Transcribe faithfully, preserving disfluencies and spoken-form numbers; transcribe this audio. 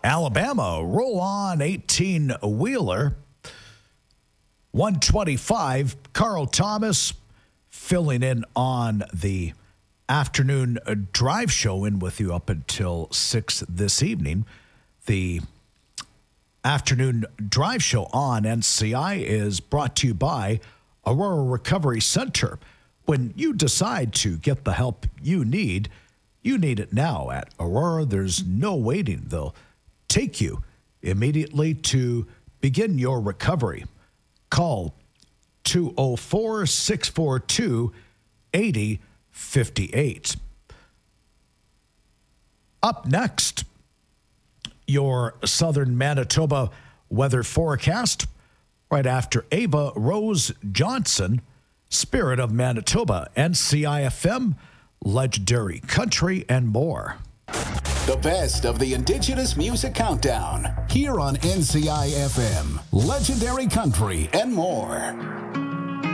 Alabama, roll on eighteen-wheeler. one twenty-five, Carl Thomas filling in on the afternoon drive show, in with you up until six this evening. The afternoon drive show on N C I is brought to you by Aurora Recovery Center. When you decide to get the help you need, you need it now at Aurora. There's no waiting. They'll take you immediately to begin your recovery. Call two oh four, six four two, eight oh five eight. Up next, your southern Manitoba weather forecast right after Ava Rose Johnson, Spirit of Manitoba, N C I F M, Legendary Country, and more. The best of the Indigenous Music Countdown, here on N C I F M, Legendary Country, and more.